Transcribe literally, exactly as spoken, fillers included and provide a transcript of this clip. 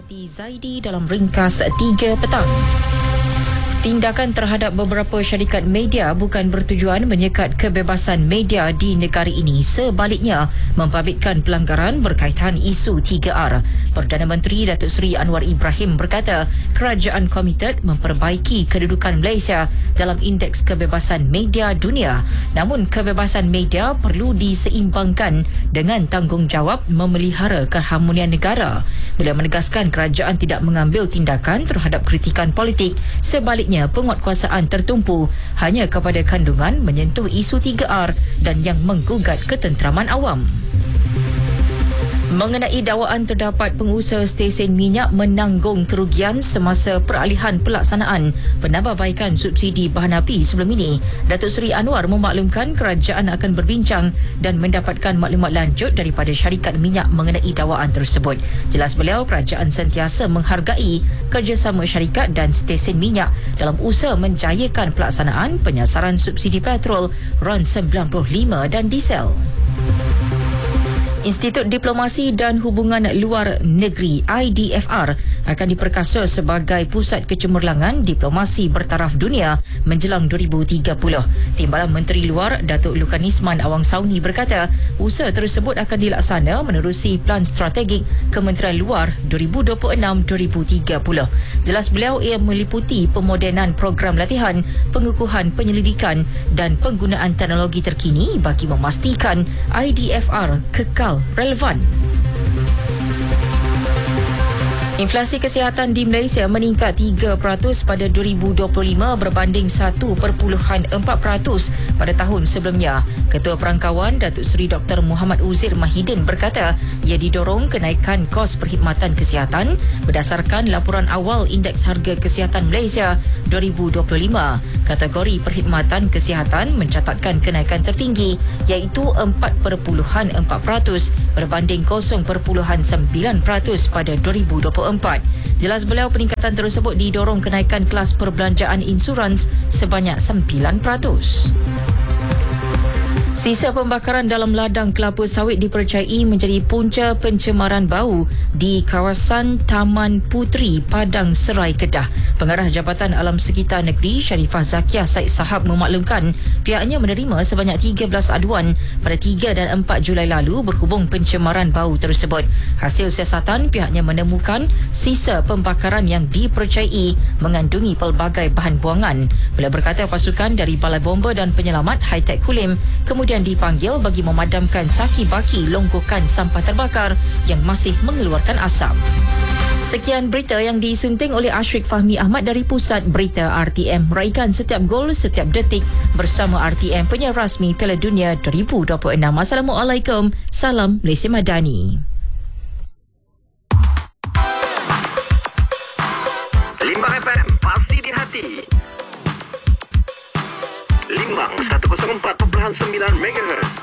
Hati Zaidi dalam ringkas tiga petang. Tindakan terhadap beberapa syarikat media bukan bertujuan menyekat kebebasan media di negara ini. Sebaliknya, membabitkan pelanggaran berkaitan isu tiga R. Perdana Menteri Datuk Seri Anwar Ibrahim berkata, kerajaan komited memperbaiki kedudukan Malaysia dalam indeks kebebasan media dunia. Namun, kebebasan media perlu diseimbangkan dengan tanggungjawab memelihara keharmonian negara. Beliau menegaskan kerajaan tidak mengambil tindakan terhadap kritikan politik. Sebaliknya, penguatkuasaan tertumpu hanya kepada kandungan menyentuh isu tiga R dan yang menggugat ketenteraman awam. Mengenai dakwaan terdapat pengusaha stesen minyak menanggung kerugian semasa peralihan pelaksanaan penambahbaikan subsidi bahan api sebelum ini, Datuk Seri Anwar memaklumkan kerajaan akan berbincang dan mendapatkan maklumat lanjut daripada syarikat minyak mengenai dakwaan tersebut. Jelas beliau, kerajaan sentiasa menghargai kerjasama syarikat dan stesen minyak dalam usaha menjayakan pelaksanaan penyasaran subsidi petrol, RON sembilan puluh lima dan diesel. Institut Diplomasi dan Hubungan Luar Negeri I D F R akan diperkasa sebagai pusat kecemerlangan diplomasi bertaraf dunia menjelang dua ribu tiga puluh. Timbalan Menteri Luar Datuk Lukanisman Awang Sauni berkata, usaha tersebut akan dilaksana menerusi Plan Strategik Kementerian Luar dua ribu dua puluh enam dua ribu tiga puluh. Jelas beliau, ia meliputi pemodenan program latihan, pengukuhan penyelidikan dan penggunaan teknologi terkini bagi memastikan I D F R kekal relevan. Inflasi kesihatan di Malaysia meningkat tiga peratus pada dua ribu dua puluh lima berbanding satu perpuluhan empat peratus pada tahun sebelumnya. Ketua Perangkawan Datuk Seri Doktor Muhammad Uzir Mahidin berkata, ia didorong kenaikan kos perkhidmatan kesihatan berdasarkan laporan awal Indeks Harga Kesihatan Malaysia dua ribu dua puluh lima. Kategori perkhidmatan kesihatan mencatatkan kenaikan tertinggi iaitu empat perpuluhan empat peratus berbanding kosong perpuluhan sembilan peratus pada dua ribu dua puluh empat. Jelas beliau, peningkatan tersebut didorong kenaikan kelas perbelanjaan insurans sebanyak sembilan peratus. Sisa pembakaran dalam ladang kelapa sawit dipercayai menjadi punca pencemaran bau di kawasan Taman Puteri, Padang Serai, Kedah. Pengarah Jabatan Alam Sekitar Negeri Sharifah Zakiah Said Sahab memaklumkan pihaknya menerima sebanyak tiga belas aduan pada tiga dan empat Julai lalu berhubung pencemaran bau tersebut. Hasil siasatan, pihaknya menemukan sisa pembakaran yang dipercayai mengandungi pelbagai bahan buangan. Beliau berkata pasukan dari Balai Bomba dan Penyelamat High-Tech Kulim kemudian dipanggil bagi memadamkan saki-baki longgokan sampah terbakar yang masih mengeluarkan asap. Sekian berita yang disunting oleh Ashrik Fahmi Ahmad dari Pusat Berita R T M. Raikan setiap gol, setiap detik bersama R T M, penyiar rasmi Piala Dunia dua ribu dua puluh enam. Assalamualaikum. Salam Malaysia Madani. Limbang F M, pasti di hati. Limbang seratus empat perpuluhan sembilan megahertz.